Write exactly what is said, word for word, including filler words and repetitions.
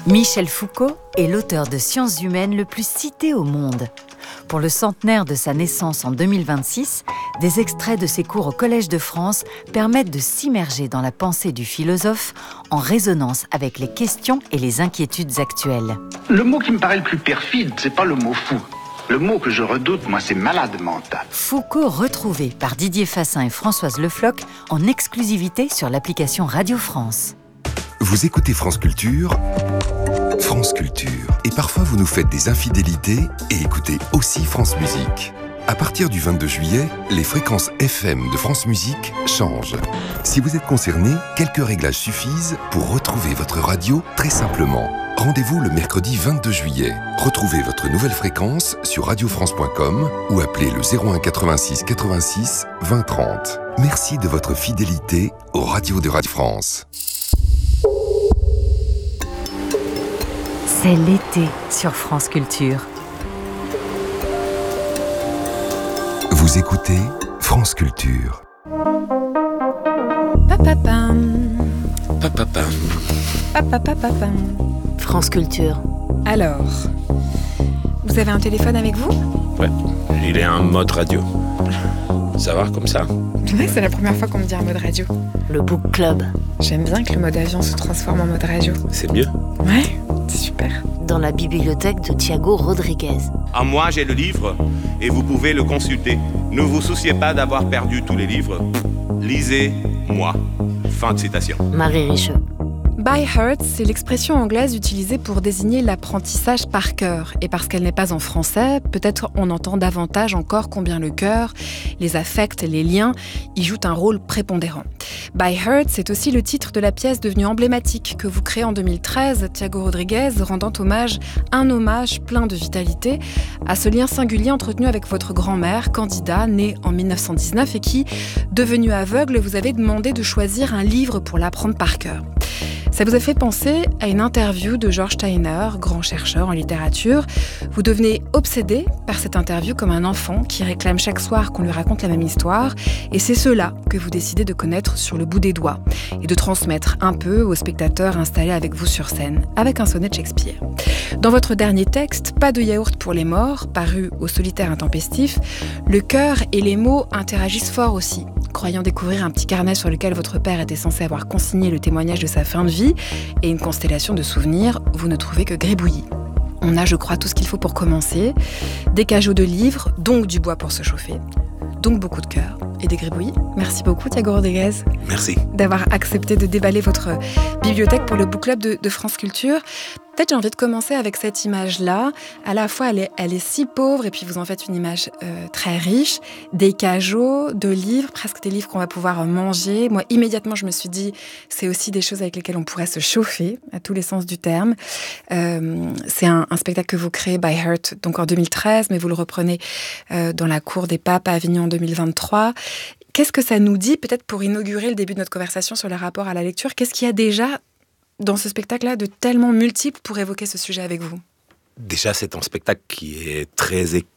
Michel Foucault est l'auteur de sciences humaines le plus cité au monde. Pour le centenaire de sa naissance en deux mille vingt-six, des extraits de ses cours au Collège de France permettent de s'immerger dans la pensée du philosophe en résonance avec les questions et les inquiétudes actuelles. Le mot qui me paraît le plus perfide, c'est pas le mot fou. Le mot que je redoute, moi, c'est malade mental. Foucault retrouvé par Didier Fassin et Françoise Le Floch en exclusivité sur l'application Radio France. Vous écoutez France Culture, France Culture. Et parfois vous nous faites des infidélités et écoutez aussi France Musique. À partir du vingt-deux juillet, les fréquences F M de France Musique changent. Si vous êtes concerné, quelques réglages suffisent pour retrouver votre radio très simplement. Rendez-vous le mercredi vingt-deux juillet. Retrouvez votre nouvelle fréquence sur radio france point com ou appelez le zéro un quatre-vingt-six quatre-vingt-six vingt trente. Merci de votre fidélité aux radios de Radio France. C'est l'été sur France Culture. Vous écoutez France Culture. Papapam. Papapam. Papapapapam. France Culture. Alors, vous avez un téléphone avec vous ? Ouais, il est en mode radio. Ça va comme ça ? Ouais, c'est la première fois qu'on me dit un mode radio. Le Book Club. J'aime bien que le mode avion se transforme en mode radio. C'est mieux ? Ouais, c'est super. Dans la bibliothèque de Thiago Rodriguez. À moi, j'ai le livre et vous pouvez le consulter. Ne vous souciez pas d'avoir perdu tous les livres. Lisez-moi. Fin de citation. Marie Richeux. By heart, c'est l'expression anglaise utilisée pour désigner l'apprentissage par cœur. Et parce qu'elle n'est pas en français, peut-être on entend davantage encore combien le cœur, les affects, les liens y jouent un rôle prépondérant. By heart, c'est aussi le titre de la pièce devenue emblématique que vous créez en deux mille treize, Thiago Rodriguez, rendant hommage, un hommage plein de vitalité, à ce lien singulier entretenu avec votre grand-mère, Candida, née en mille neuf cent dix-neuf et qui, devenue aveugle, vous avez demandé de choisir un livre pour l'apprendre par cœur. Ça vous a fait penser à une interview de George Steiner, grand chercheur en littérature. Vous devenez obsédé par cette interview comme un enfant qui réclame chaque soir qu'on lui raconte la même histoire. Et c'est cela que vous décidez de connaître sur le bout des doigts et de transmettre un peu aux spectateurs installés avec vous sur scène, avec un sonnet de Shakespeare. Dans votre dernier texte, Pas de yaourt pour les morts, paru au Solitaire intempestif, le cœur et les mots interagissent fort aussi. Croyant découvrir un petit carnet sur lequel votre père était censé avoir consigné le témoignage de sa fin de vie et une constellation de souvenirs, vous ne trouvez que gribouillis. On a, je crois, tout ce qu'il faut pour commencer. Des cajots de livres, donc du bois pour se chauffer, donc beaucoup de cœur et des gribouillis. Merci beaucoup, Thiago Rodriguez. Merci. D'avoir accepté de déballer votre bibliothèque pour le Book Club de, de France Culture. Peut-être j'ai envie de commencer avec cette image-là. À la fois, elle est, elle est si pauvre et puis vous en faites une image euh, très riche. Des cajots, de livres, presque des livres qu'on va pouvoir manger. Moi, immédiatement, je me suis dit, c'est aussi des choses avec lesquelles on pourrait se chauffer, à tous les sens du terme. Euh, c'est un, un spectacle que vous créez, By Heart, donc en deux mille treize, mais vous le reprenez euh, dans la Cour des Papes à Avignon en deux mille vingt-trois. Qu'est-ce que ça nous dit, peut-être pour inaugurer le début de notre conversation sur le rapport à la lecture ? Qu'est-ce qu'il y a déjà dans ce spectacle-là de tellement multiple pour évoquer ce sujet avec vous ? Déjà, c'est un spectacle qui est très